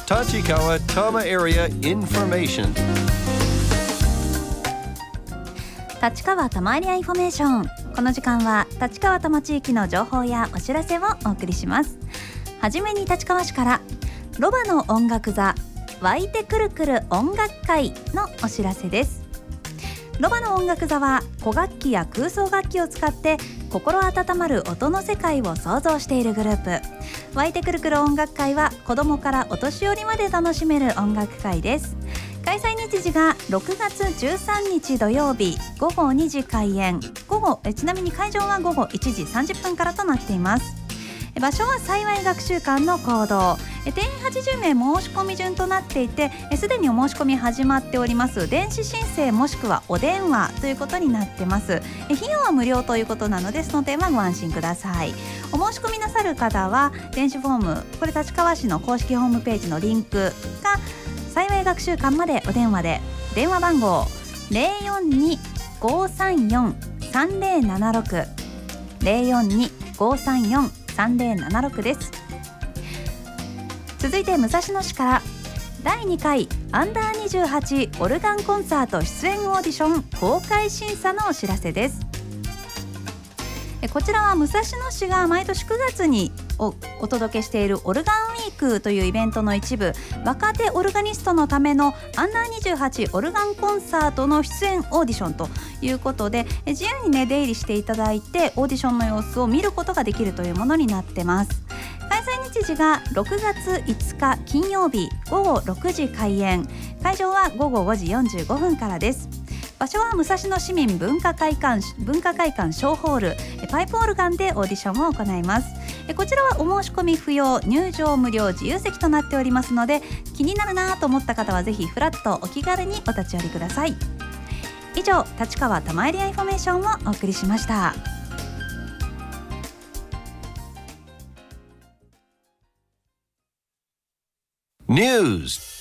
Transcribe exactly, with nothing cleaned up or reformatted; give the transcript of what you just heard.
Tachikawa Tama Area Information 立川多摩エリアインフォメーション。この時間は立川多摩地域の情報やお知らせをお送りします。はじめに立川市からロバの音楽座湧いてくるくる音楽会のお知らせです。ロバの音楽座は古楽器や空想楽器を使って心温まる音の世界を創造しているグループ。湧いてくるくる音楽会は子どもからお年寄りまで楽しめる音楽会です。開催日時がろくがつじゅうさんにち土曜日ごごにじ開演。午後えちなみに会場は午後いちじさんじゅっぷんからとなっています。場所は幸い学習館の講堂。定員はちじゅうめい申し込み順となっていて、すでにお申し込み始まっております。電子申請もしくはお電話ということになってます。費用は無料ということなので、その点はご安心ください。お申し込みなさる方は電子フォーム、これ立川市の公式ホームページのリンクか幸い学習館までお電話で、電話番号 ゼロよんに ごーさんよん さんゼロななろく ゼロよんに ごーさんよん さんゼロななろくです。続いて武蔵野市からだいにかいアンダーにじゅうはちオルガンコンサート出演オーディション公開審査のお知らせです。こちらは武蔵野市が毎年くがつに お, お届けしているオルガンウィークというイベントの一部、若手オルガニストのためのアンダーにじゅうはちオルガンコンサートの出演オーディションということで、自由に、ね、出入りしていただいてオーディションの様子を見ることができるというものになってます。開催日時がろくがついつか金曜日ごごろくじ開演。会場はごごごじよんじゅうごふんからです。場所は武蔵野市民文化会館文化会館小ホール。パイプオルガンでオーディションを行います。こちらはお申し込み不要、入場無料、自由席となっておりますので、気になるなと思った方はぜひフラッとお気軽にお立ち寄りください。以上、立川多摩エリアインフォメーションをお送りしました。 News